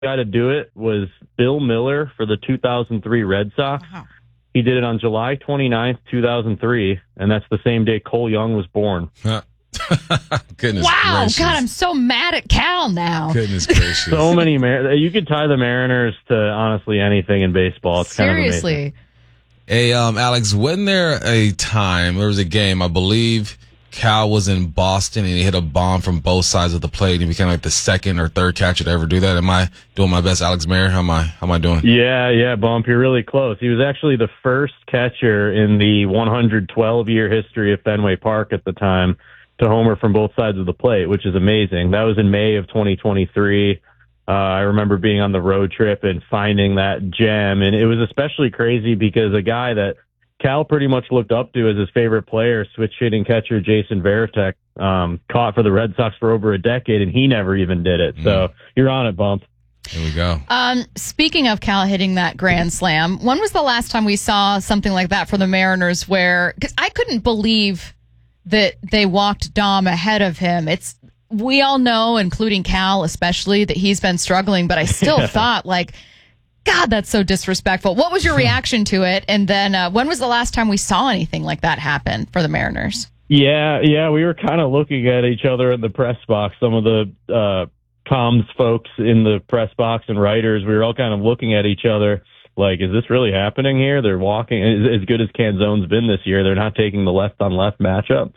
guy to do it was Bill Miller for the 2003 Red Sox. Wow. He did it on July 29th, 2003, and that's the same day Cole Young was born. Goodness Wow, gracious. God, I'm so mad at Cal now. Goodness gracious. So many you could tie the Mariners to honestly anything in baseball. It's kind of amazing. Seriously. Hey, Alex, wasn't there there was a game, I believe Cal was in Boston and he hit a bomb from both sides of the plate and he became like the second or third catcher to ever do that. Am I doing my best, Alex Mayer? How am I doing? Yeah, Bump, you're really close. He was actually the first catcher in the 112-year history of Fenway Park at the time to homer from both sides of the plate, which is amazing. That was in May of 2023. I remember being on the road trip and finding that gem, and it was especially crazy because a guy that Cal pretty much looked up to as his favorite player, switch hitting catcher Jason Varitek, caught for the Red Sox for over a decade, and he never even did it. So you're on it, Bump. Here we go. Speaking of Cal hitting that grand slam, when was the last time we saw something like that for the Mariners where, because I couldn't believe that they walked Dom ahead of him. We all know, including Cal especially, that he's been struggling, but I still thought, like, God, that's so disrespectful. What was your reaction to it? And then when was the last time we saw anything like that happen for the Mariners? Yeah, we were kind of looking at each other in the press box. Some of the comms folks in the press box and writers, we were all kind of looking at each other like, is this really happening here? They're walking as good as Canzone's been this year. They're not taking the left-on-left matchup.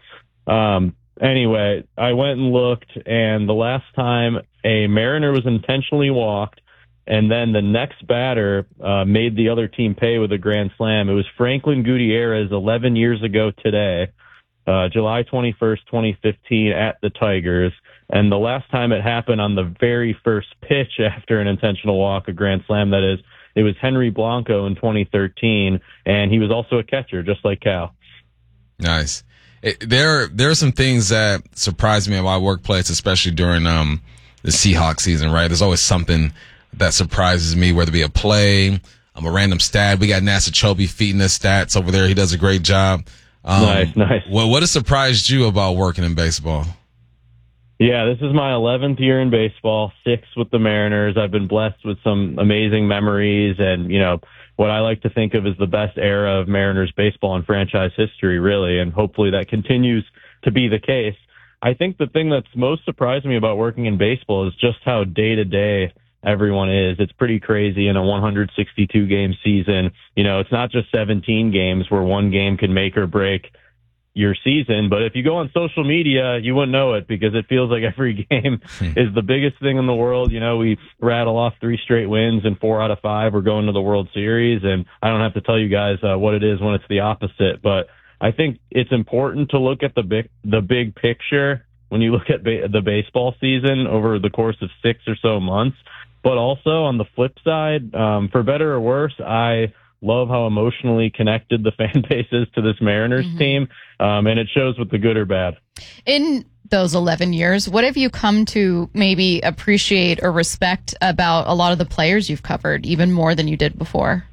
Anyway, I went and looked, and the last time a Mariner was intentionally walked, and then the next batter made the other team pay with a grand slam, it was Franklin Gutierrez 11 years ago today, July 21st, 2015, at the Tigers. And the last time it happened on the very first pitch after an intentional walk, a grand slam, that is, it was Henry Blanco in 2013, and he was also a catcher, just like Cal. Nice. There are some things that surprise me at my workplace, especially during the Seahawks season, right? There's always something that surprises me, whether it be a play, a random stat. We got NASA Chobe feeding us stats over there. He does a great job. Nice. What has surprised you about working in baseball? Yeah, this is my 11th year in baseball, 6 with the Mariners. I've been blessed with some amazing memories and, what I like to think of as the best era of Mariners baseball in franchise history, really, and hopefully that continues to be the case. I think the thing that's most surprised me about working in baseball is just how day-to-day everyone is. It's pretty crazy in a 162-game season. It's not just 17 games where one game can make or break your season, but if you go on social media, you wouldn't know it because it feels like every game is the biggest thing in the world. We rattle off 3 straight wins and 4 out of 5 we're going to the World Series, and I don't have to tell you guys what it is when it's the opposite, but I think it's important to look at the big picture when you look at the baseball season over the course of 6 or so months, but also on the flip side, for better or worse, I love how emotionally connected the fan base is to this Mariners team, and it shows with the good or bad. In those 11 years, what have you come to maybe appreciate or respect about a lot of the players you've covered, even more than you did before?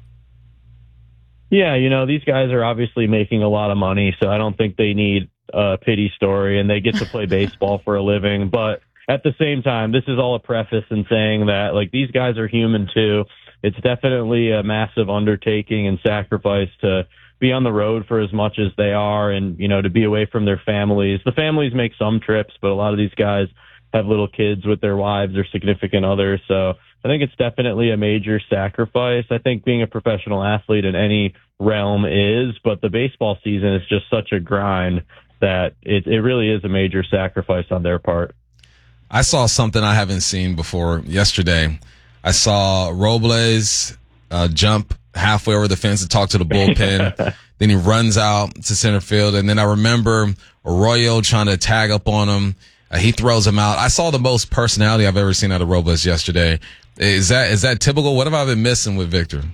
Yeah, these guys are obviously making a lot of money, so I don't think they need a pity story, and they get to play baseball for a living. But at the same time, this is all a preface in saying that, these guys are human too. It's definitely a massive undertaking and sacrifice to be on the road for as much as they are and, to be away from their families. The families make some trips, but a lot of these guys have little kids with their wives or significant others. So I think it's definitely a major sacrifice. I think being a professional athlete in any realm is, but the baseball season is just such a grind that it really is a major sacrifice on their part. I saw something I haven't seen before yesterday. I saw Robles jump halfway over the fence to talk to the bullpen. Then he runs out to center field. And then I remember Arroyo trying to tag up on him. He throws him out. I saw the most personality I've ever seen out of Robles yesterday. Is that typical? What have I been missing with Victor?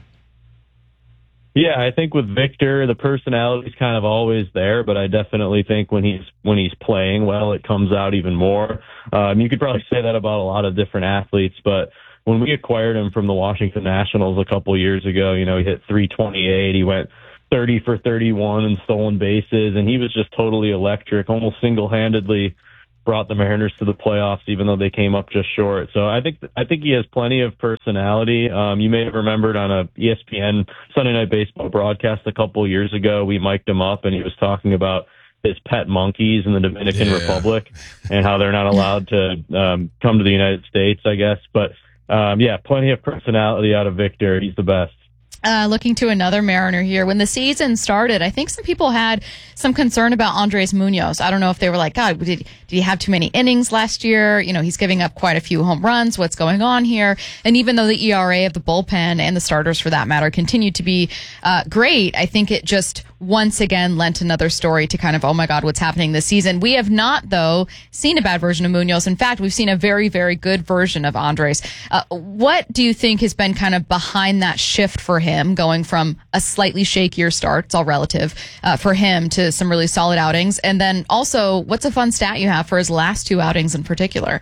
Yeah, I think with Victor, the personality is kind of always there, but I definitely think when he's playing well, it comes out even more. You could probably say that about a lot of different athletes, but when we acquired him from the Washington Nationals a couple years ago, he hit 328. He went 30 for 31 in stolen bases, and he was just totally electric, almost single-handedly brought the Mariners to the playoffs, even though they came up just short. So I think he has plenty of personality. You may have remembered on a ESPN Sunday Night Baseball broadcast a couple of years ago, we mic'd him up and he was talking about his pet monkeys in the Dominican Republic and how they're not allowed to come to the United States, I guess. But plenty of personality out of Victor. He's the best. Looking to another Mariner here. When the season started, I think some people had some concern about Andres Munoz. I don't know if they were like, God, did he have too many innings last year? You know, he's giving up quite a few home runs. What's going on here? And even though the ERA of the bullpen and the starters, for that matter, continued to be great, I think it just once again lent another story to kind of, oh my God, what's happening this season. We have not, though, seen a bad version of Munoz. In fact, we've seen a very, very good version of Andres. What do you think has been kind of behind that shift for him, going from a slightly shakier start, it's all relative, for him to some really solid outings? And then also, what's a fun stat you have for his last 2 outings in particular?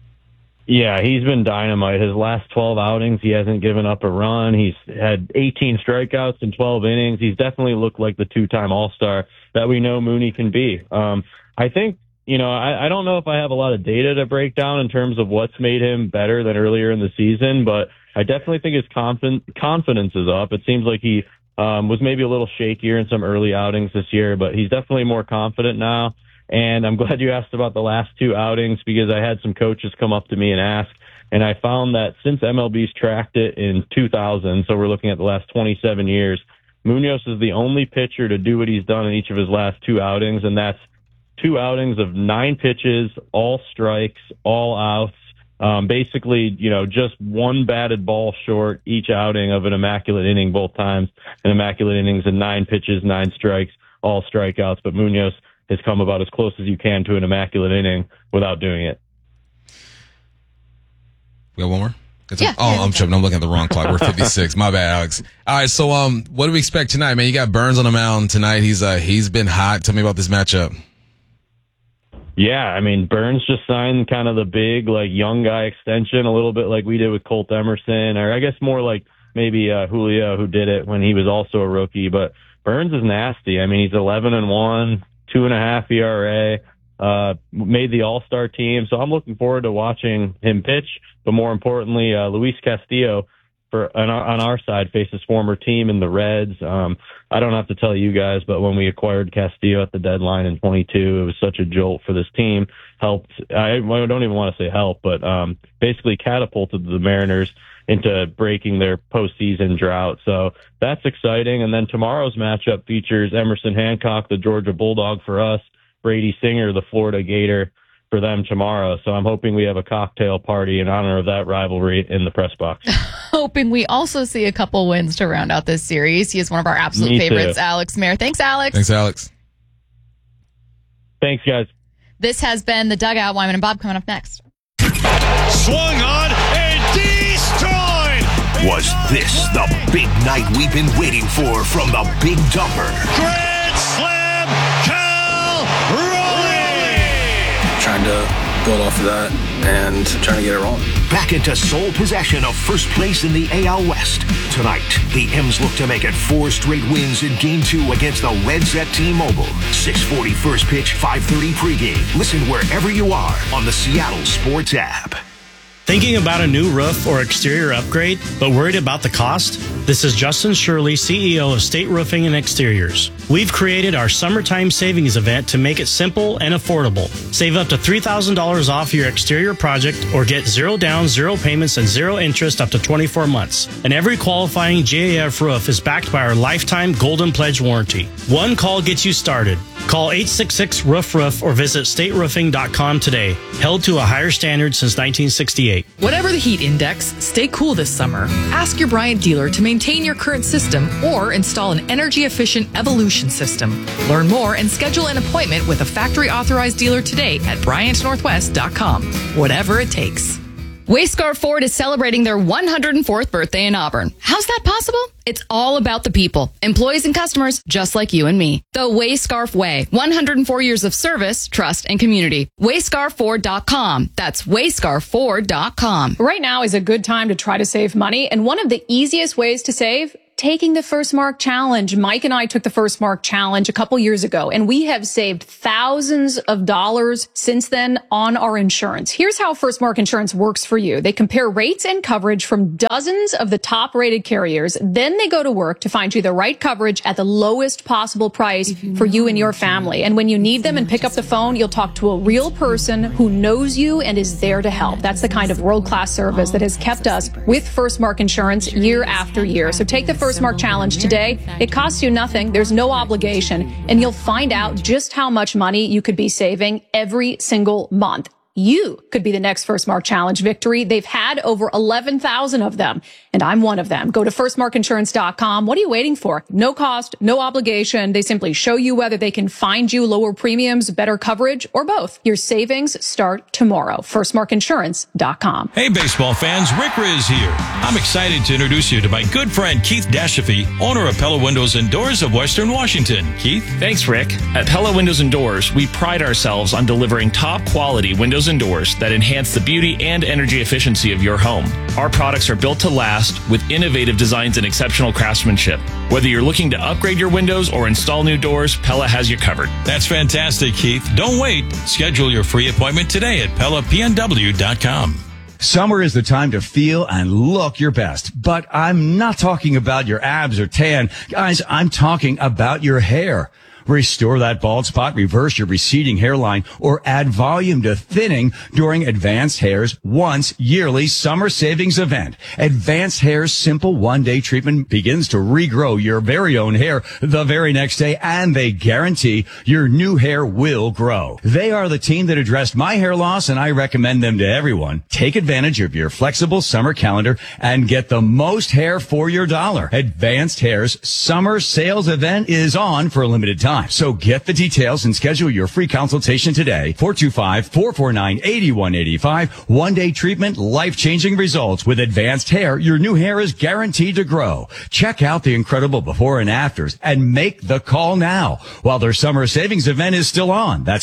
Yeah, he's been dynamite. His last 12 outings, he hasn't given up a run. He's had 18 strikeouts in 12 innings. He's definitely looked like the 2-time All-Star that we know Mooney can be. I think, I don't know if I have a lot of data to break down in terms of what's made him better than earlier in the season, but I definitely think his confidence is up. It seems like he was maybe a little shakier in some early outings this year, but he's definitely more confident now. And I'm glad you asked about the last 2 outings because I had some coaches come up to me and ask, and I found that since MLB's tracked it in 2000, so we're looking at the last 27 years, Munoz is the only pitcher to do what he's done in each of his last 2 outings, and that's 2 outings of 9 pitches, all strikes, all outs, basically, just 1 batted ball short each outing of an immaculate inning both times, an immaculate innings and 9 pitches, 9 strikes, all strikeouts, but Munoz has come about as close as you can to an immaculate inning without doing it. We got one more? Yeah. I'm tripping. I'm looking at the wrong clock. We're 56. My bad, Alex. All right, so what do we expect tonight, man? You got Burns on the mound tonight. He's been hot. Tell me about this matchup. Yeah, I mean, Burns just signed kind of the big, young guy extension, a little bit like we did with Colt Emerson, or I guess more like maybe Julio, who did it when he was also a rookie. But Burns is nasty. I mean, he's 11-1. 2.5 ERA, made the All-Star team. So I'm looking forward to watching him pitch. But more importantly, Luis Castillo on our side faces former team in the Reds. I don't have to tell you guys, but when we acquired Castillo at the deadline in 22, it was such a jolt for this team. Helped. I don't even want to say help, but basically catapulted the Mariners into breaking their postseason drought. So that's exciting. And then tomorrow's matchup features Emerson Hancock, the Georgia Bulldog for us, Brady Singer, the Florida Gator for them tomorrow. So I'm hoping we have a cocktail party in honor of that rivalry in the press box. Hoping we also see a couple wins to round out this series. He is one of our absolute favorites, too. Alex Mayer. Thanks, Alex. Thanks, Alex. Thanks, guys. This has been The Dugout. Wyman and Bob coming up next. Swung on and destroyed! Was this the big night we've been waiting for from the Big Dumper? Grand Slam, Cal Raleigh! Trying to build off of that and trying to get it rolling. Back into sole possession of first place in the AL West. Tonight, the M's look to make it 4 straight wins in Game 2 against the Reds at T-Mobile. 6:40 first pitch, 5:30 pregame. Listen wherever you are on the Seattle Sports app. Thinking about a new roof or exterior upgrade, but worried about the cost? This is Justin Shirley, CEO of State Roofing and Exteriors. We've created our summertime savings event to make it simple and affordable. Save up to $3,000 off your exterior project or get 0 down, 0 payments, and 0 interest up to 24 months. And every qualifying GAF roof is backed by our lifetime Golden Pledge warranty. One call gets you started. Call 866-ROOF-ROOF or visit stateroofing.com today. Held to a higher standard since 1968. Whatever the heat index, stay cool this summer. Ask your Bryant dealer to maintain your current system or install an energy-efficient Evolution system. Learn more and schedule an appointment with a factory-authorized dealer today at BryantNorthwest.com. Whatever it takes. Wayscar Ford is celebrating their 104th birthday in Auburn. How's that possible? It's all about the people, employees and customers just like you and me. The Wayscarf Way, 104 years of service, trust, and community. Wayscarford.com. That's Wayscarford.com. Right now is a good time to try to save money, and one of the easiest ways to save taking the First Mark Challenge. Mike and I took the First Mark Challenge a couple years ago, and we have saved thousands of dollars since then on our insurance. Here's how First Mark Insurance works for you. They compare rates and coverage from dozens of the top rated carriers. Then they go to work to find you the right coverage at the lowest possible price for you and your family. And when you need them and pick up the phone, you'll talk to a real person who knows you and is there to help. That's the kind of world-class service that has kept us with First Mark Insurance year after year. So take the First Mark Challenge today. It costs you nothing. There's no obligation. And you'll find out just how much money you could be saving every single month. You could be the next First Mark Challenge victory. They've had over 11,000 of them, and I'm one of them. Go to firstmarkinsurance.com. What are you waiting for? No cost, no obligation. They simply show you whether they can find you lower premiums, better coverage, or both. Your savings start tomorrow. Firstmarkinsurance.com. Hey, baseball fans, Rick Riz here. I'm excited to introduce you to my good friend Keith Dashafy, owner of Pella Windows and Doors of Western Washington. Keith? Thanks, Rick. At Pella Windows and Doors, we pride ourselves on delivering top quality windows and doors that enhance the beauty and energy efficiency of your home. Our products are built to last with innovative designs and exceptional craftsmanship. Whether you're looking to upgrade your windows or install new doors, Pella has you covered. That's fantastic, Keith. Don't wait. Schedule your free appointment today at PellaPNW.com. Summer is the time to feel and look your best, but I'm not talking about your abs or tan. Guys, I'm talking about your hair. Restore that bald spot, reverse your receding hairline, or add volume to thinning during Advanced Hair's once yearly summer savings event. Advanced Hair's simple one-day treatment begins to regrow your very own hair the very next day, and they guarantee your new hair will grow. They are the team that addressed my hair loss, and I recommend them to everyone. Take advantage of your flexible summer calendar and get the most hair for your dollar. Advanced Hair's summer sales event is on for a limited time. So get the details and schedule your free consultation today. 425-449-8185. One-day treatment, life-changing results. With Advanced Hair, your new hair is guaranteed to grow. Check out the incredible before and afters and make the call now while their summer savings event is still on. That's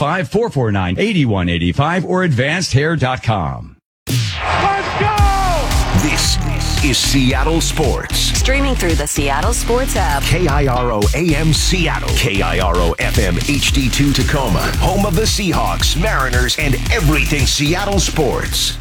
425-449-8185 or advancedhair.com. Let's go! This is Seattle Sports. Streaming through the Seattle Sports app. KIRO AM Seattle. KIRO FM HD2 Tacoma. Home of the Seahawks, Mariners, and everything Seattle sports.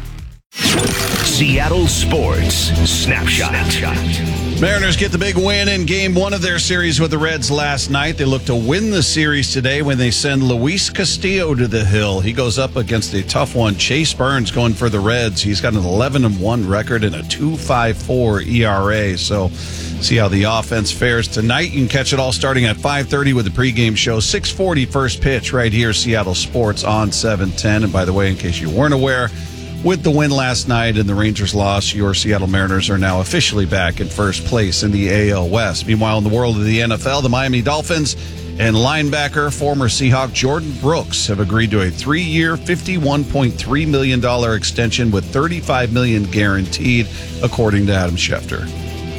Seattle Sports Snapshot. Mariners get the big win in Game 1 of their series with the Reds last night. They look to win the series today when they send Luis Castillo to the hill. He goes up against a tough one. Chase Burns going for the Reds. He's got an 11-1 record and a 2.54 ERA. So see how the offense fares tonight. You can catch it all starting at 5:30 with the pregame show. 6:40 first pitch right here, Seattle Sports on 710. And by the way, in case you weren't aware, with the win last night and the Rangers loss, your Seattle Mariners are now officially back in first place in the AL West. Meanwhile, in the world of the NFL, the Miami Dolphins and linebacker, former Seahawk Jordan Brooks, have agreed to a 3-year, $51.3 million extension with $35 million guaranteed, according to Adam Schefter.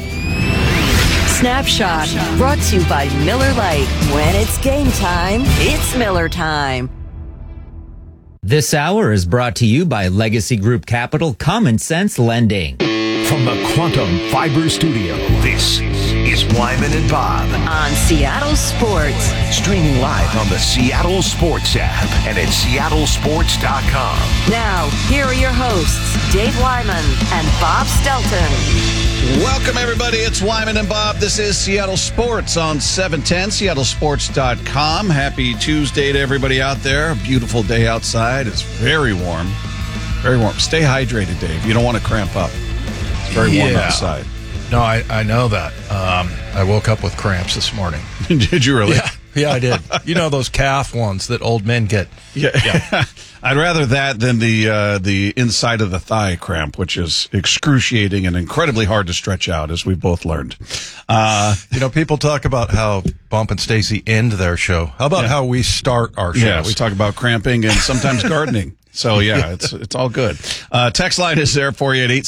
Snapshot, brought to you by Miller Lite. When it's game time, it's Miller time. This hour is brought to you by Legacy Group Capital Common Sense Lending. From the Quantum Fiber Studio, this is Wyman and Bob on Seattle Sports. Streaming live on the Seattle Sports app and at seattlesports.com. Now, here are your hosts, Dave Wyman and Bob Stelton. Welcome, everybody. It's Wyman and Bob. This is Seattle Sports on 710, seattlesports.com. Happy Tuesday to everybody out there. A beautiful day outside. It's very warm. Very warm. Stay hydrated, Dave. You don't want to cramp up. It's very warm outside. No, I know that. I woke up with cramps this morning. Did you really? Yeah, I did. You know those calf ones that old men get? Yeah. I'd rather that than the inside of the thigh cramp, which is excruciating and incredibly hard to stretch out, as we've both learned. People talk about how Bump and Stacy end their show. How about how we start our shows? Yeah, we talk about cramping and sometimes gardening. So, yeah, it's all good. Text line is there for you at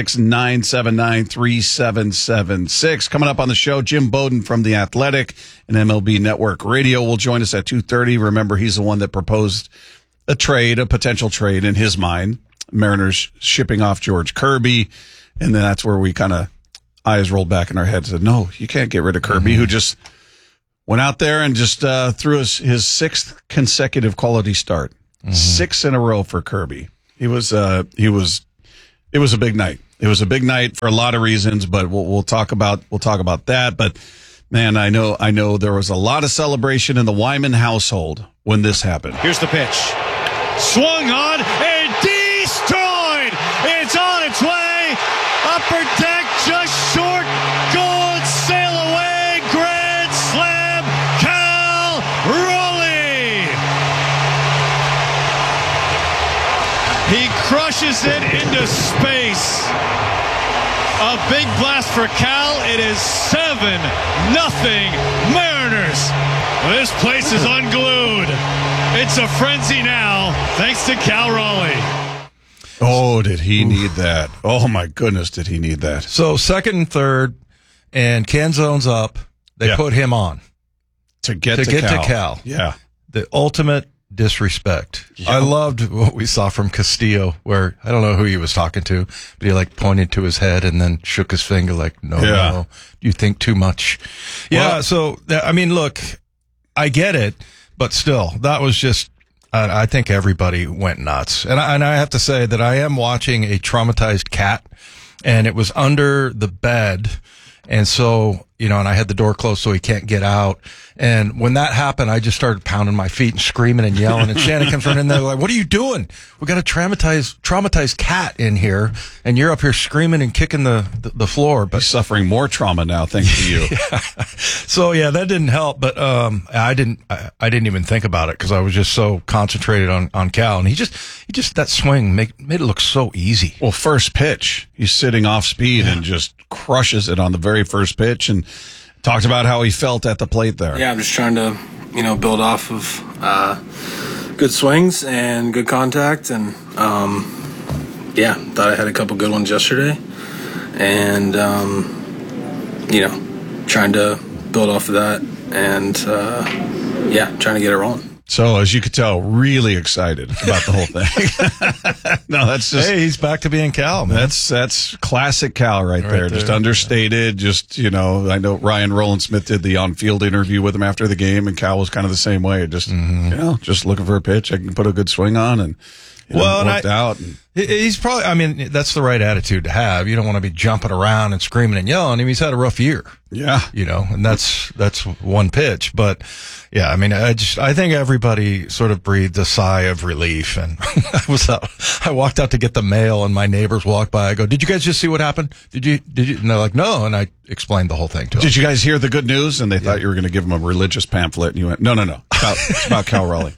866-979-3776. Coming up on the show, Jim Bowden from The Athletic and MLB Network Radio will join us at 2:30. Remember, he's the one that proposed a potential trade in his mind. Mariners shipping off George Kirby. And then that's where we kind of eyes rolled back in our heads and said, no, you can't get rid of Kirby, who just went out there and just threw his sixth consecutive quality start. 6 in a row for Kirby. It was a big night. It was a big night for a lot of reasons, but we'll talk about that. But man, I know there was a lot of celebration in the Wyman household when this happened. Here's the pitch. Swung on and destroyed. It's on its way. Upper deck just short. Going sail away. Grand slam. Cal Raleigh. He crushes it into space. A big blast for Cal. It is 7-0 Mariners. This place is unglued. It's a frenzy now, thanks to Cal Raleigh. Oh, did he need that? Oh, my goodness, did he need that? So second and third, and Canzone's up. They put him on. To get to Cal. Yeah. The ultimate disrespect. Yep. I loved what we saw from Castillo, where I don't know who he was talking to, but he like pointed to his head and then shook his finger like, no, you think too much. Yeah. So, I mean, look, I get it, but still, that was just, I think everybody went nuts. And I have to say that I am watching a traumatized cat, and it was under the bed. And so, and I had the door closed so he can't get out. And when that happened, I just started pounding my feet and screaming and yelling. And Shannon comes running in there like, what are you doing? We got a traumatized cat in here, and you're up here screaming and kicking the floor. But he's suffering more trauma now, thanks to you. So yeah, that didn't help. But I didn't even think about it because I was just so concentrated on Cal. And he just that swing made it look so easy. Well, first pitch, he's sitting off speed and just crushes it on the very first pitch, and talked about how he felt at the plate there. Yeah, I'm just trying to, build off of good swings and good contact, and thought I had a couple good ones yesterday, and trying to build off of that, and trying to get it rolling. So, as you could tell, really excited about the whole thing. No, that's just... Hey, he's back to being Cal, man. That's classic Cal right there. Just understated. Just, I know Ryan Rowland-Smith did the on-field interview with him after the game, and Cal was kind of the same way. Just, just looking for a pitch I can put a good swing on, and worked out. And, he's probably, that's the right attitude to have. You don't want to be jumping around and screaming and yelling. I mean, he's had a rough year. Yeah. And that's one pitch. But yeah, I think everybody sort of breathed a sigh of relief. And I walked out to get the mail, and my neighbors walked by. I go, did you guys just see what happened? Did you? And they're like, no. And I explained the whole thing to them. Did you guys hear the good news? And they thought you were going to give them a religious pamphlet. And you went, no. It's about Cal Raleigh.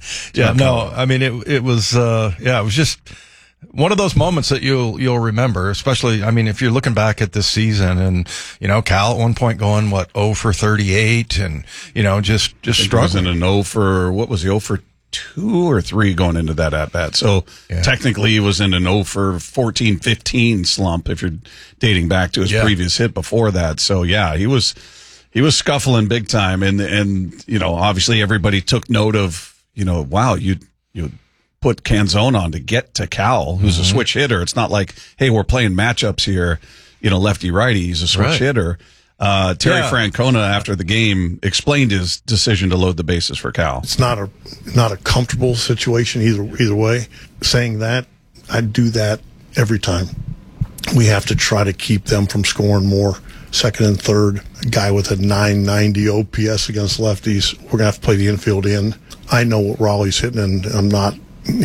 It was just one of those moments that you'll remember, especially, if you're looking back at this season, and, Cal at one point going, 0 for 38, and, just struggling. He was in 0 for 2 or 3 going into that at-bat. So technically he was in an 0 for 14, 15 slump if you're dating back to his previous hit before that. So yeah, he was scuffling big time. And, obviously everybody took note of, wow, you put Canzone on to get to Cal, who's a switch hitter. It's not like, hey, we're playing matchups here, lefty righty. He's a switch hitter. Terry Francona after the game explained his decision to load the bases for Cal. It's not a comfortable situation either way. Saying that, I do that every time. We have to try to keep them from scoring more. Second and third, a guy with a 990 OPS against lefties. We're gonna have to play the infield in. I know what Raleigh's hitting, and I'm not.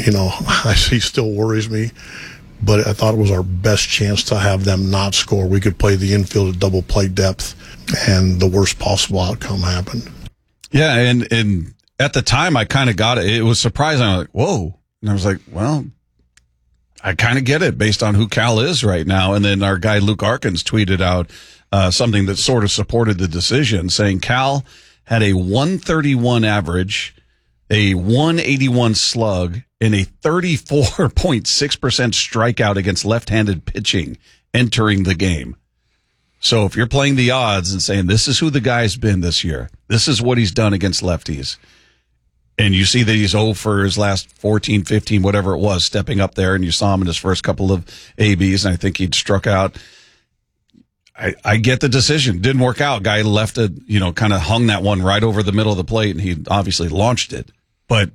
He still worries me, but I thought it was our best chance to have them not score. We could play the infield at double play depth, and the worst possible outcome happened. Yeah, and at the time I kind of got it. It was surprising. I was like, whoa. And I was like, well, I kind of get it based on who Cal is right now. And then our guy Luke Arkins tweeted out something that sort of supported the decision, saying Cal had a 131 average, a 181 slug, and a 34.6% strikeout against left-handed pitching entering the game. So if you're playing the odds and saying this is who the guy's been this year, this is what he's done against lefties, and you see that he's 0 for his last 14, 15, whatever it was, stepping up there, and you saw him in his first couple of ABs, and I think he'd struck out. I get the decision. Didn't work out. Guy left it, kind of hung that one right over the middle of the plate, and he obviously launched it. But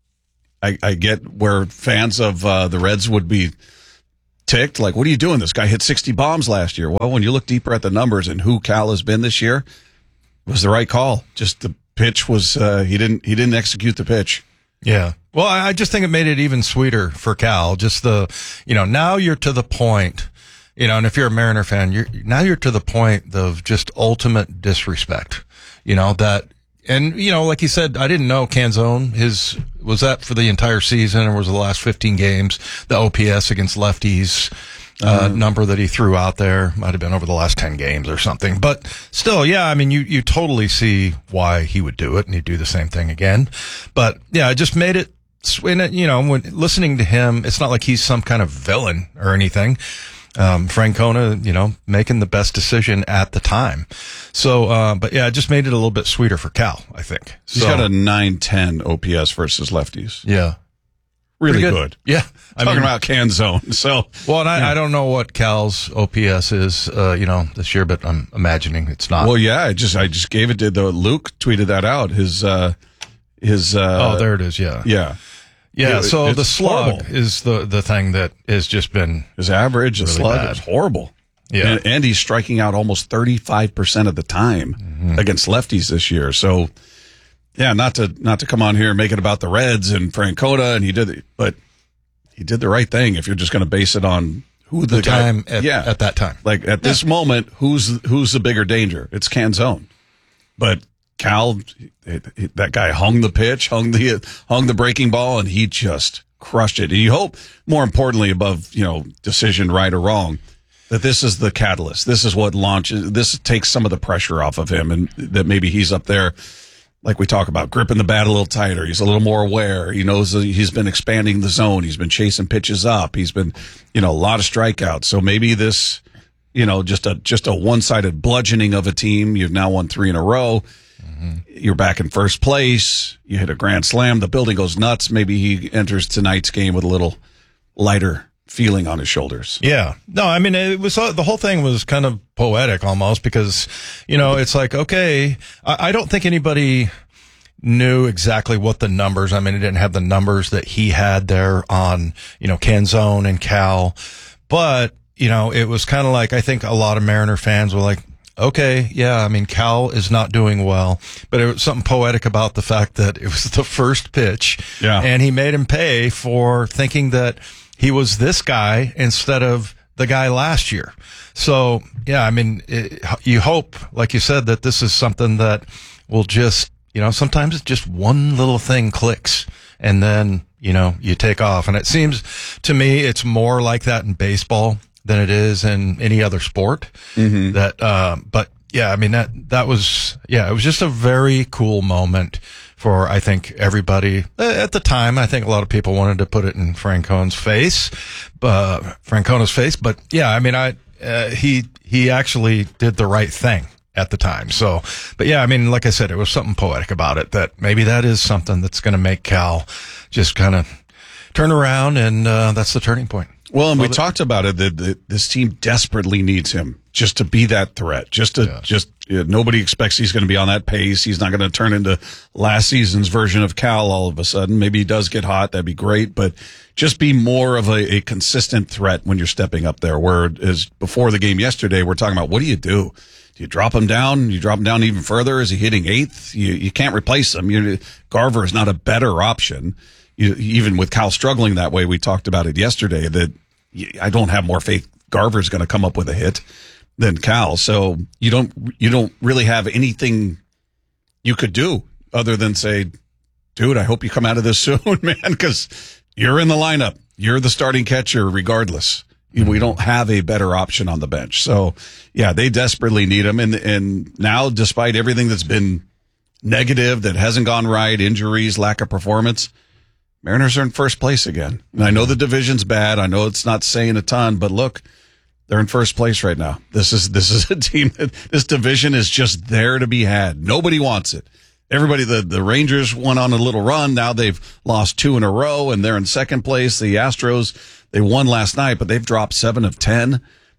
I get where fans of the Reds would be ticked. Like, what are you doing? This guy hit 60 bombs last year. Well, when you look deeper at the numbers and who Cal has been this year, it was the right call. Just the pitch was he didn't execute the pitch. Yeah. Well, I just think it made it even sweeter for Cal. Just now you're to the point, and if you're a Mariner fan, you're to the point of just ultimate disrespect, and like you said, I didn't know Canzone, was that for the entire season or was it the last 15 games, the OPS against lefties, number that he threw out there might have been over the last 10 games or something, but still, yeah, I mean, you totally see why he would do it and he'd do the same thing again. But yeah, it just made it, when listening to him, it's not like he's some kind of villain or anything. Francona, making the best decision at the time. So, but yeah, it just made it a little bit sweeter for Cal, I think. He's got a 910 OPS versus lefties. Yeah. Really good. Yeah. Talking about Canzone. So, well, and I don't know what Cal's OPS is, this year, but I'm imagining it's not. Well, yeah, I just gave it to Luke tweeted that out. His oh, there it is. Yeah. Yeah. Yeah, so the slug is the thing that has just been his average. Really the slug bad. is horrible. Yeah, and he's striking out almost 35% of the time against lefties this year. So, yeah, not to come on here and make it about the Reds and Francona, and he did the right thing. If you're just going to base it on who the guy, time at that time, like at this moment, who's the bigger danger? It's Canzone, but Cal, that guy hung the pitch, hung the breaking ball, and he just crushed it. And you hope, more importantly, above decision right or wrong, that this is the catalyst. This is what launches. This takes some of the pressure off of him, and that maybe he's up there, like we talk about, gripping the bat a little tighter. He's a little more aware. He knows that he's been expanding the zone. He's been chasing pitches up. He's been, a lot of strikeouts. So maybe this, just a one-sided bludgeoning of a team. You've now won 3 in a row. You're back in first place. You hit a grand slam. The building goes nuts. Maybe he enters tonight's game with a little lighter feeling on his shoulders. Yeah. No, I mean, it was, the whole thing was kind of poetic almost because, it's like, okay, I don't think anybody knew exactly what the numbers, I mean, it didn't have the numbers that he had there on, Canzone and Cal, but, it was kind of like, I think a lot of Mariner fans were like, okay, yeah, I mean, Cal is not doing well, but it was something poetic about the fact that it was the first pitch. Yeah. And he made him pay for thinking that he was this guy instead of the guy last year. So, yeah, I mean, you hope, like you said, that this is something that will just, sometimes it's just one little thing clicks and then, you take off. And it seems to me it's more like that in baseball than it is in any other sport. But yeah, I mean, that was, it was just a very cool moment for, I think, everybody at the time. I think a lot of people wanted to put it in Francona's face, but yeah, I mean, he actually did the right thing at the time. So, but yeah, I mean, like I said, it was something poetic about it that maybe that is something that's going to make Cal just kind of turn around, and that's the turning point. Well, and we talked about it that this team desperately needs him just to be that threat. Nobody expects he's going to be on that pace. He's not going to turn into last season's version of Cal all of a sudden. Maybe he does get hot. That'd be great. But just be more of a consistent threat when you're stepping up there. Whereas before the game yesterday, we're talking about, what do? Do you drop him down? You drop him down even further? Is he hitting 8th? You can't replace him. Garver is not a better option. Even with Cal struggling that way, we talked about it yesterday, that I don't have more faith Garver's going to come up with a hit than Cal. So you don't really have anything you could do other than say, dude, I hope you come out of this soon, man, because you're in the lineup. You're the starting catcher regardless. We don't have a better option on the bench. So, yeah, they desperately need him. And now, despite everything that's been negative, that hasn't gone right, injuries, lack of performance, Mariners are in first place again. And I know the division's bad. I know it's not saying a ton, but look, they're in first place right now. This is a team that this division is just there to be had. Nobody wants it. Everybody, the Rangers went on a little run. Now they've lost 2 in a row and they're in second place. The Astros, they won last night, but they've dropped 7 of 10.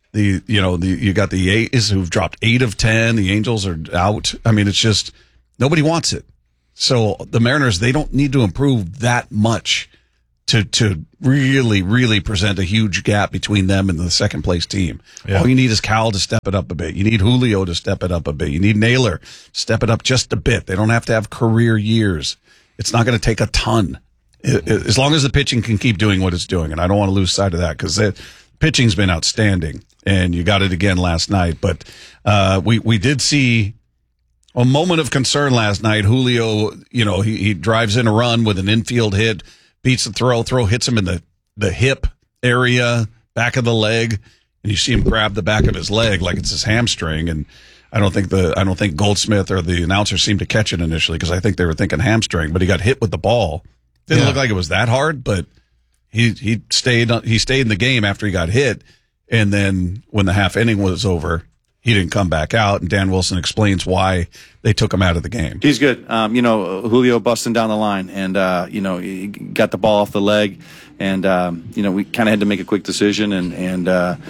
You got the A's who've dropped 8 of 10. The Angels are out. I mean, it's just nobody wants it. So the Mariners, they don't need to improve that much to really, really present a huge gap between them and the second place team. Yeah. All you need is Cal to step it up a bit. You need Julio to step it up a bit. You need Naylor to step it up just a bit. They don't have to have career years. It's not going to take a ton. As long as the pitching can keep doing what it's doing. And I don't want to lose sight of that because the pitching's been outstanding. And you got it again last night. But we did see a moment of concern last night. Julio, he drives in a run with an infield hit, beats the throw hits him in the hip area, back of the leg, and you see him grab the back of his leg like it's his hamstring. And I don't think Goldsmith or the announcer seemed to catch it initially because I think they were thinking hamstring, but he got hit with the ball. Didn't look like it was that hard, but he stayed in the game after he got hit. And then when the half inning was over, he didn't come back out, and Dan Wilson explains why they took him out of the game. He's good. Julio busting down the line, and, he got the ball off the leg, and, we kind of had to make a quick decision and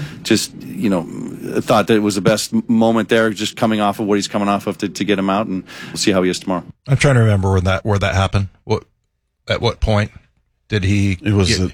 thought that it was the best moment there, just coming off of what he's coming off of to get him out, and we'll see how he is tomorrow. I'm trying to remember where that happened. At what point did he? It was the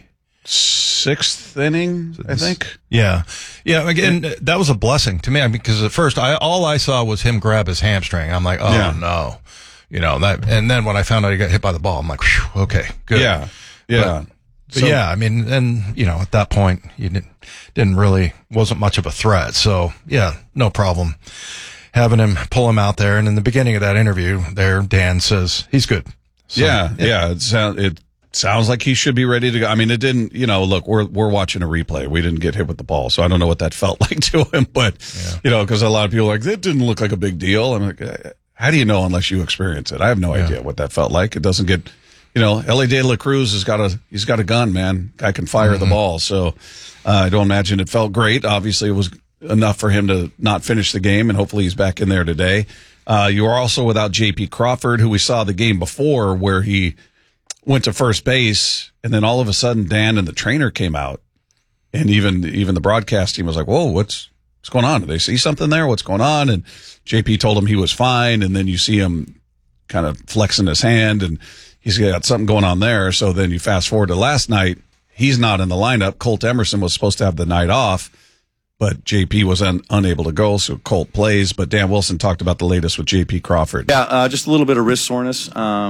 6th inning, I think. Yeah. Again, that was a blessing to me. I mean, because at first, all I saw was him grab his hamstring. I'm like, no, that. And then when I found out he got hit by the ball, I'm like, whew, okay, good. Yeah. But I mean, and at that point, you wasn't much of a threat. So yeah, no problem having him pull him out there. And in the beginning of that interview, there, Dan says he's good. So, It sounds like he should be ready to go. I mean, it didn't, look, we're watching a replay. We didn't get hit with the ball. So I don't know what that felt like to him, but, because a lot of people are like, that didn't look like a big deal. I'm like, how do you know unless you experience it? I have no idea what that felt like. It doesn't get, Elly De La Cruz he's got a gun, man. Guy can fire the ball. So I don't imagine it felt great. Obviously, it was enough for him to not finish the game, and hopefully he's back in there today. You are also without J.P. Crawford, who we saw the game before where he went to first base, and then all of a sudden Dan and the trainer came out, and even the broadcast team was like, whoa, what's going on? Did they see something there? What's going on? And JP told him he was fine, and then you see him kind of flexing his hand, and he's got something going on there. So then you fast forward to last night, he's not in the lineup. Colt Emerson was supposed to have the night off, but JP was unable to go, so Colt plays. But Dan Wilson talked about the latest with JP Crawford. Yeah, just a little bit of wrist soreness.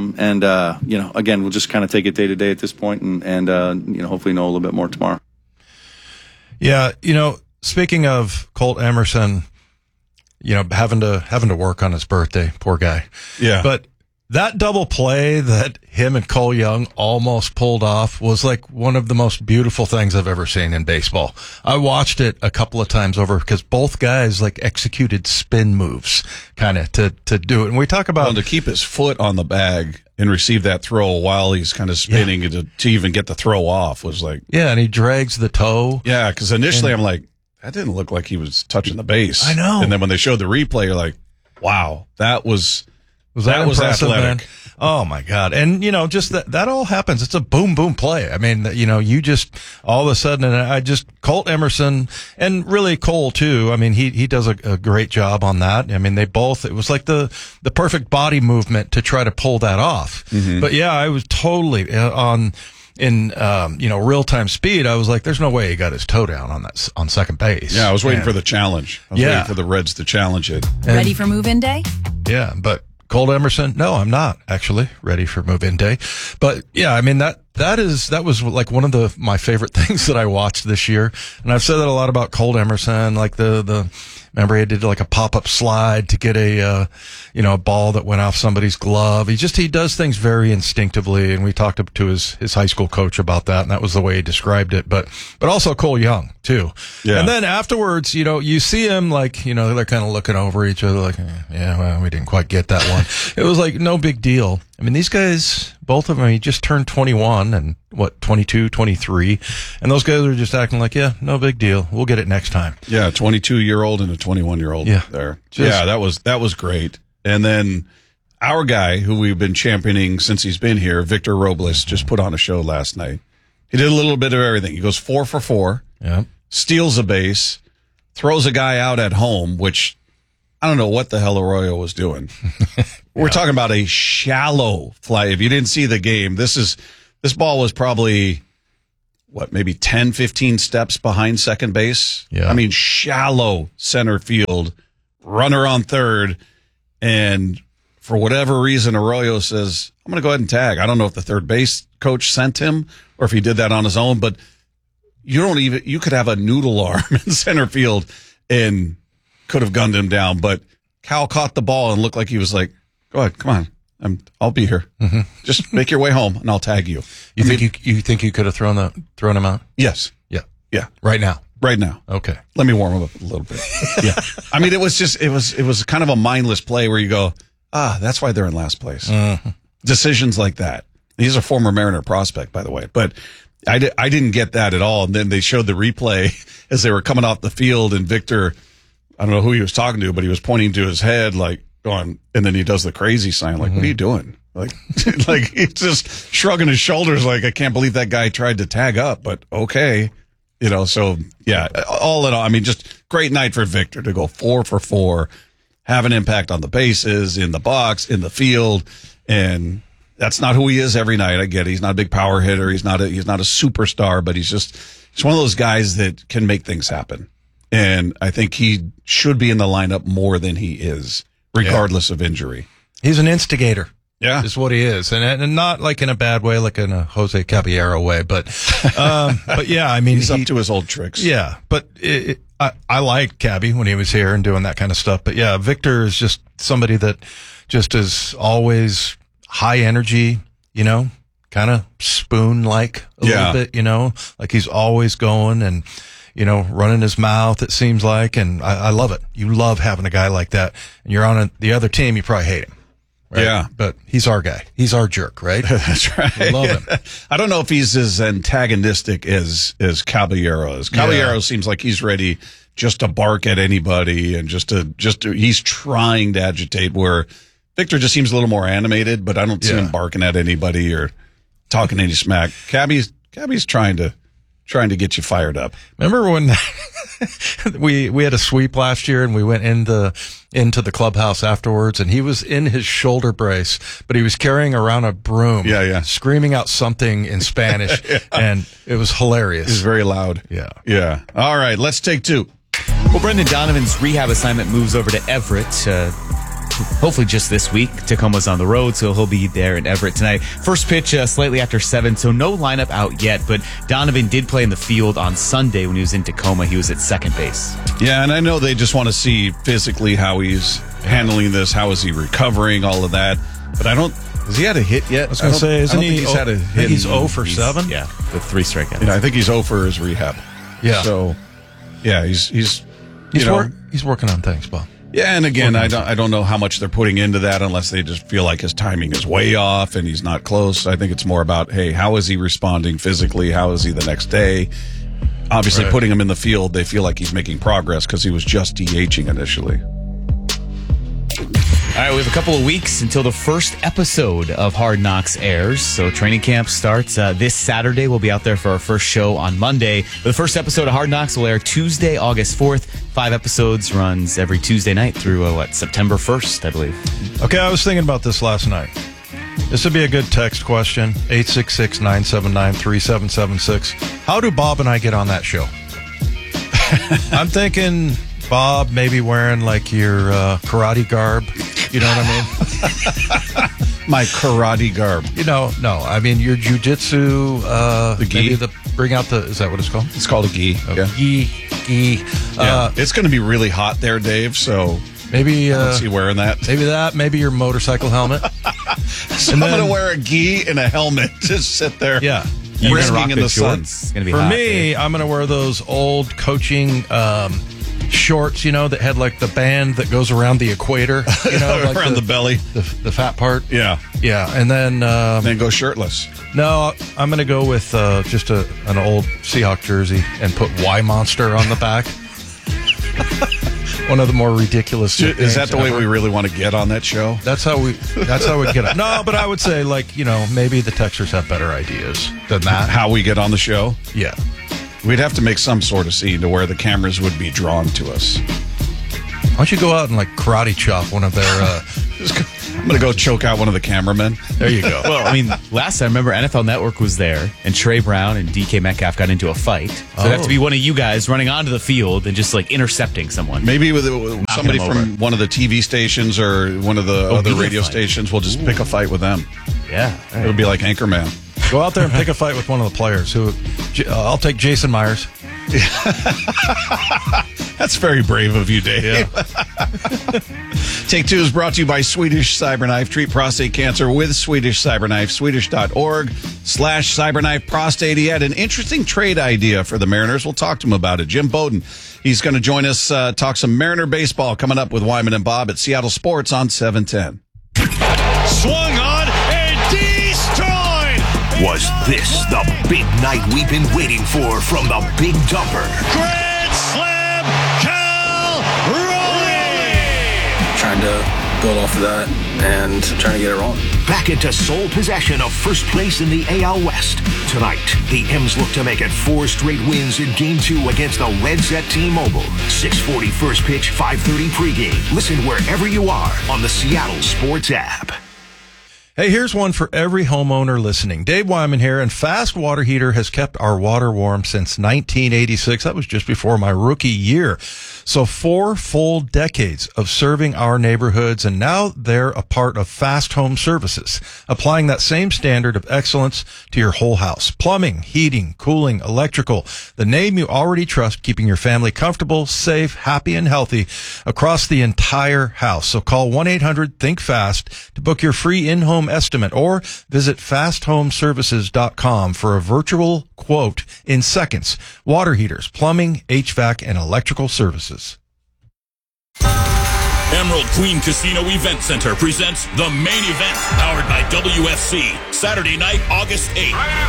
Again, we'll just kind of take it day to day at this point and hopefully know a little bit more tomorrow. Yeah, speaking of Colt Emerson, having to work on his birthday, poor guy. Yeah. But that double play that him and Cole Young almost pulled off was like one of the most beautiful things I've ever seen in baseball. I watched it a couple of times over because both guys like executed spin moves kind of to do it. And we talk about to keep his foot on the bag and receive that throw while he's kind of spinning to even get the throw off was like. Yeah. And he drags the toe. Yeah. Cause initially I'm like, that didn't look like he was touching the base. I know. And then when they showed the replay, you're like, wow, that was impressive, athletic. Man? Oh my God. And just that all happens. It's a boom, boom play. I mean, you just all of a sudden, and Colt Emerson and really Cole too. I mean, he does a great job on that. I mean, it was like the perfect body movement to try to pull that off. Mm-hmm. But yeah, I was totally in real time speed. I was like, there's no way he got his toe down on second base. Yeah. I was waiting for the challenge. I was waiting for the Reds to challenge it. Ready for move-in day? Yeah. But Colt Emerson, no, I'm not actually ready for move-in day. But yeah, I mean, that was like one of my favorite things that I watched this year. And I've said that a lot about Colt Emerson, like remember he did like a pop-up slide to get a ball that went off somebody's glove. He does things very instinctively. And we talked to his high school coach about that. And that was the way he described it. But also Cole Young too. Yeah. And then afterwards, you see him like, they're kind of looking over each other like, well, we didn't quite get that one. It was like no big deal. I mean, these guys, both of them, he just turned 21 and 22, 23. And those guys are just acting like, yeah, no big deal. We'll get it next time. Yeah, 22-year-old and a 21-year-old there. That was great. And then our guy who we've been championing since he's been here, Victor Robles, just put on a show last night. He did a little bit of everything. He goes 4 for 4. Yeah. Steals a base, throws a guy out at home, which I don't know what the hell Arroyo was doing. We're talking about a shallow fly. If you didn't see the game, this ball was probably, maybe 10, 15 steps behind second base? Yeah. I mean, shallow center field, runner on third, and for whatever reason, Arroyo says, I'm going to go ahead and tag. I don't know if the third base coach sent him or if he did that on his own, but you could have a noodle arm in center field and could have gunned him down, but Cal caught the ball and looked like he was like, go ahead, come on. I'll be here. Mm-hmm. Just make your way home and I'll tag you. You think you could have thrown him out? Yes. Yeah. Right now. Okay. Let me warm him up a little bit. Yeah. I mean, it was kind of a mindless play where you go, that's why they're in last place. Mm-hmm. Decisions like that. He's a former Mariner prospect, by the way, but I didn't get that at all. And then they showed the replay as they were coming off the field, and Victor, I don't know who he was talking to, but he was pointing to his head, like going, and then he does the crazy sign, like, What are you doing? Like, like he's just shrugging his shoulders, like, I can't believe that guy tried to tag up, but okay. So yeah, all in all, I mean, just great night for Victor to go 4 for 4, have an impact on the bases, in the box, in the field. And that's not who he is every night. I get it. He's not a big power hitter. He's not a superstar, but he's one of those guys that can make things happen. And I think he should be in the lineup more than he is, regardless of injury. He's an instigator. Yeah. Is what he is. And not like in a bad way, like in a Jose Caballero way, but yeah, I mean, he's up to his old tricks. Yeah. But I liked Cabby when he was here and doing that kind of stuff. But yeah, Victor is just somebody that just is always high energy, kind of spoon-like a little bit, like he's always going and, running his mouth, it seems like. And I love it. You love having a guy like that. And you're on the other team, you probably hate him. Right? Yeah. But he's our guy. He's our jerk, right? That's right. We love him. I don't know if he's as antagonistic as Caballero is. Caballero seems like he's ready just to bark at anybody and just to he's trying to agitate, where Victor just seems a little more animated, but I don't see him barking at anybody or talking any smack. Cabby's trying to get you fired up. Remember when we had a sweep last year and we went into the clubhouse afterwards, and he was in his shoulder brace, but he was carrying around a broom, screaming out something in Spanish, and it was hilarious. It was very loud. Yeah. All right, let's take 2. Well, Brendan Donovan's rehab assignment moves over to Everett. Hopefully just this week. Tacoma's on the road, so he'll be there in Everett tonight. First pitch slightly after 7, so no lineup out yet, but Donovan did play in the field on Sunday when he was in Tacoma. He was at second base. Yeah, and I know they just want to see physically how he's handling this, how is he recovering, all of that. But has he had a hit yet? I was going to say, isn't he? He's had a hit. He's 0 for 7? Yeah, with 3 strikeouts. Yeah, I think he's 0 for his rehab. Yeah. So, yeah, he's working on things, Bob. Yeah, and again, I don't know how much they're putting into that unless they just feel like his timing is way off and he's not close. I think it's more about, hey, how is he responding physically? How is he the next day? Obviously, putting him in the field, they feel like he's making progress because he was just DHing initially. All right, we have a couple of weeks until the first episode of Hard Knocks airs. So training camp starts this Saturday. We'll be out there for our first show on Monday. But the first episode of Hard Knocks will air Tuesday, August 4th. 5 episodes, runs every Tuesday night through, September 1st, I believe. Okay, I was thinking about this last night. This would be a good text question, 866-979-3776. How do Bob and I get on that show? I'm thinking Bob maybe wearing like your karate garb. You know what I mean? My karate garb. No, I mean your jiu-jitsu, the gi. Maybe bring out is that what it's called? It's called a gi. Gi. It's going to be really hot there, Dave, so maybe I don't see wearing that. Maybe your motorcycle helmet. So I'm going to wear a gi and a helmet. Just sit there. Yeah. You're going to rock in the sun. It's going to be For hot, me, Dave. I'm going to wear those old coaching shorts, that had like the band that goes around the equator, like around the belly, the fat part. Yeah, and then go shirtless. No, I'm going to go with just an old Seahawk jersey and put Y Monster on the back. One of the more ridiculous. Is that the way we really want to get on that show? That's how we get it. No, but I would say maybe the texters have better ideas than that. How we get on the show? Yeah. We'd have to make some sort of scene to where the cameras would be drawn to us. Why don't you go out and like karate chop one of their... I'm going to go choke out one of the cameramen. There you go. Well, I mean, last time, remember, NFL Network was there, and Trey Brown and DK Metcalf got into a fight. So it'd have to be one of you guys running onto the field and just, like, intercepting someone. Maybe with somebody from one of the TV stations or one of the other radio stations. We'll just pick a fight with them. Yeah. Right. It'll be like Anchorman. Go out there and pick a fight with one of the players. I'll take Jason Myers. That's very brave of you, Dave. Yeah. Take Two is brought to you by Swedish Cyberknife. Treat prostate cancer with Swedish Cyberknife. Swedish.org/Cyberknife Prostate. He had an interesting trade idea for the Mariners. We'll talk to him about it. Jim Bowden, he's going to join us, talk some Mariner baseball coming up with Wyman and Bob at Seattle Sports on 710. Swung on and destroyed. Was this the big night we've been waiting for from the Big Dumper? Grand slam, Cal Raleigh. Trying to build off of that and trying to get it rolling. Back into sole possession of first place in the AL West. Tonight, the M's look to make it 4 straight wins in Game 2 against the Reds at T-Mobile. 6:40 first pitch, 5:30 pregame. Listen wherever you are on the Seattle Sports app. Hey, here's one for every homeowner listening. Dave Wyman here, and Fast Water Heater has kept our water warm since 1986. That was just before my rookie year. So 4 full decades of serving our neighborhoods, and now they're a part of Fast Home Services, applying that same standard of excellence to your whole house. Plumbing, heating, cooling, electrical, the name you already trust, keeping your family comfortable, safe, happy, and healthy across the entire house. So call 1-800-THINK-FAST to book your free in-home estimate, or visit fasthomeservices.com for a virtual quote in seconds. Water heaters, plumbing, HVAC, and electrical services. Emerald Queen Casino Event Center presents the main event, powered by WFC, Saturday night, August 8th.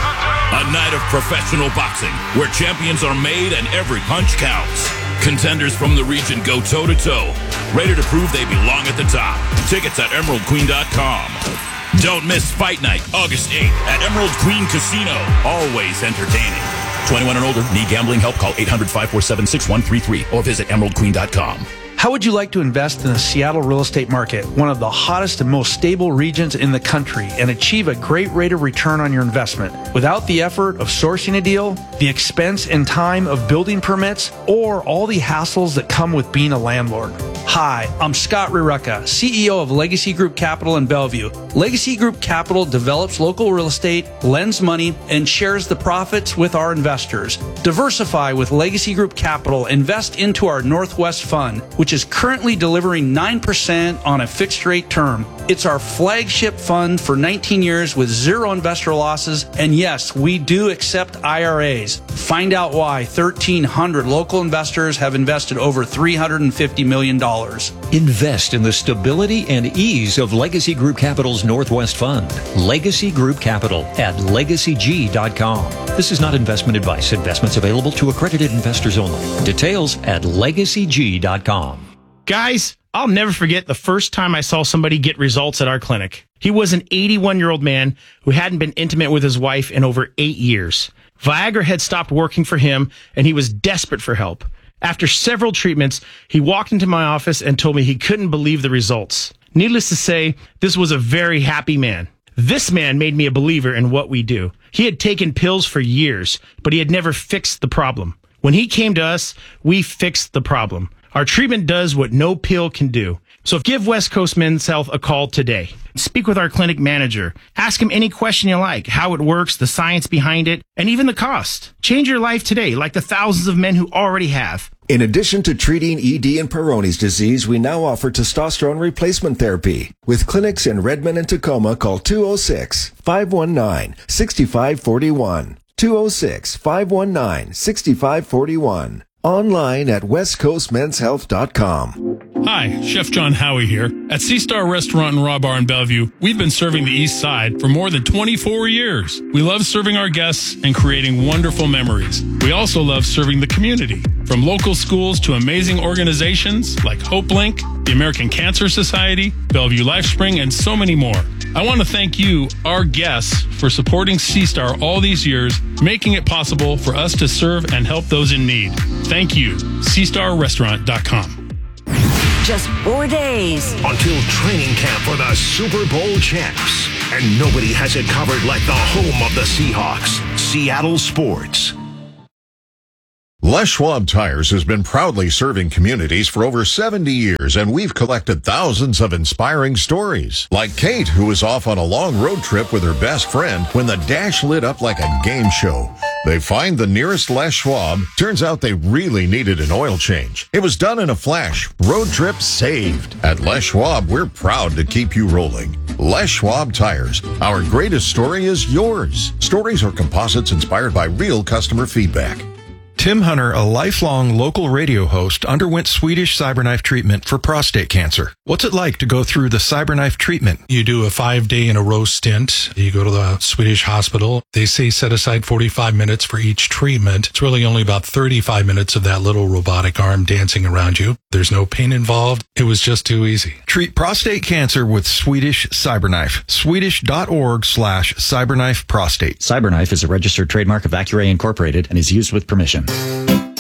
A night of professional boxing, where champions are made and every punch counts. Contenders from the region go toe-to-toe, ready to prove they belong at the top. Tickets at emeraldqueen.com. Don't miss Fight Night, August 8th at Emerald Queen Casino. Always entertaining. 21 and older. Need gambling help? Call 800-547-6133 or visit emeraldqueen.com. How would you like to invest in the Seattle real estate market, one of the hottest and most stable regions in the country, and achieve a great rate of return on your investment without the effort of sourcing a deal, the expense and time of building permits, or all the hassles that come with being a landlord? Hi, I'm Scott Rireka, CEO of Legacy Group Capital in Bellevue. Legacy Group Capital develops local real estate, lends money, and shares the profits with our investors. Diversify with Legacy Group Capital. Invest into our Northwest Fund, which is currently delivering 9% on a fixed rate term. It's our flagship fund for 19 years with 0 investor losses. And yes, we do accept IRAs. Find out why 1,300 local investors have invested over $350 million. Invest in the stability and ease of Legacy Group Capital's Northwest Fund. Legacy Group Capital at legacyg.com. This is not investment advice. Investments available to accredited investors only. Details at legacyg.com. Guys, I'll never forget the first time I saw somebody get results at our clinic. He was an 81-year-old man who hadn't been intimate with his wife in over 8 years. Viagra had stopped working for him, and he was desperate for help. After several treatments, he walked into my office and told me he couldn't believe the results. Needless to say, this was a very happy man. This man made me a believer in what we do. He had taken pills for years, but he had never fixed the problem. When he came to us, we fixed the problem. Our treatment does what no pill can do. So give West Coast Men's Health a call today. Speak with our clinic manager. Ask him any question you like, how it works, the science behind it, and even the cost. Change your life today, like the thousands of men who already have. In addition to treating ED and Peyronie's disease, we now offer testosterone replacement therapy. With clinics in Redmond and Tacoma, call 206-519-6541. 206-519-6541. Online at westcoastmenshealth.com. Hi, Chef John Howie here. At Sea Star Restaurant and Raw Bar in Bellevue, we've been serving the East Side for more than 24 years. We love serving our guests and creating wonderful memories. We also love serving the community, from local schools to amazing organizations like HopeLink, the American Cancer Society, Bellevue LifeSpring, and so many more. I want to thank you, our guests, for supporting C-Star all these years, making it possible for us to serve and help those in need. Thank you. CStarRestaurant.com. Just 4 days until training camp for the Super Bowl champs. And nobody has it covered like the home of the Seahawks, Seattle Sports. Les Schwab Tires has been proudly serving communities for over 70 years, and we've collected thousands of inspiring stories. Like Kate, who was off on a long road trip with her best friend when the dash lit up like a game show. They find the nearest Les Schwab. Turns out they really needed an oil change. It was done in a flash. Road trip saved. At Les Schwab, we're proud to keep you rolling. Les Schwab Tires. Our greatest story is yours. Stories are composites inspired by real customer feedback. Tim Hunter, a lifelong local radio host, underwent Swedish CyberKnife treatment for prostate cancer. What's it like to go through the CyberKnife treatment? You do a 5-day in a row stint. You go to the Swedish hospital. They say set aside 45 minutes for each treatment. It's really only about 35 minutes of that little robotic arm dancing around you. There's no pain involved. It was just too easy. Treat prostate cancer with Swedish CyberKnife. Swedish.org/CyberKnife Prostate. CyberKnife is a registered trademark of Accuray Incorporated and is used with permission.